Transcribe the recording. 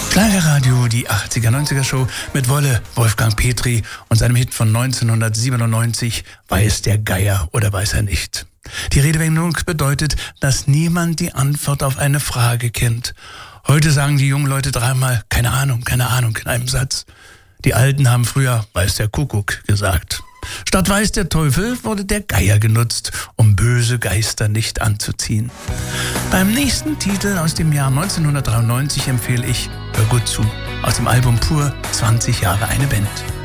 Schlagerradio, die 80er, 90er Show mit Wolle, Wolfgang Petri und seinem Hit von 1997, Weiß der Geier oder weiß er nicht. Die Redewendung bedeutet, dass niemand die Antwort auf eine Frage kennt. Heute sagen die jungen Leute dreimal, keine Ahnung in einem Satz. Die Alten haben früher, weiß der Kuckuck gesagt. Statt weiß der Teufel wurde der Geier genutzt, um böse Geister nicht anzuziehen. Beim nächsten Titel aus dem Jahr 1993 empfehle ich Hör gut zu, aus dem Album Pur, 20 Jahre eine Band.